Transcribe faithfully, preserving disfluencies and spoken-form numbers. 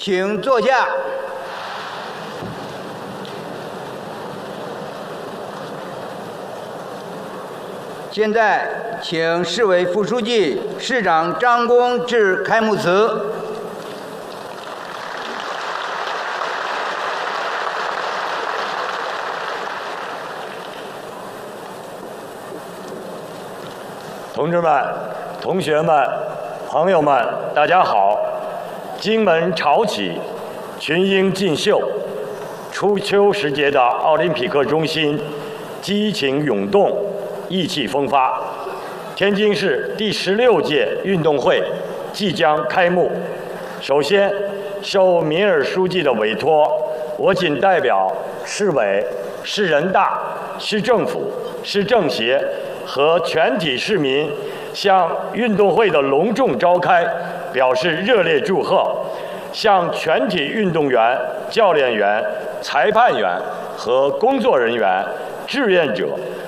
请坐下。现在，请市委副书记、市长张公致开幕词。 同志们、同学们、朋友们，大家好！荆门潮起，群英竞秀，初秋时节的奥林匹克中心激情涌动，意气风发。天津市第十六届运动会即将开幕。首先，受民尔书记的委托，我谨代表市委、市人大、市政府、市政协和全体市民向运动会的隆重召开表示热烈祝贺，向全体运动员、教练员、裁判员和工作人员、志愿者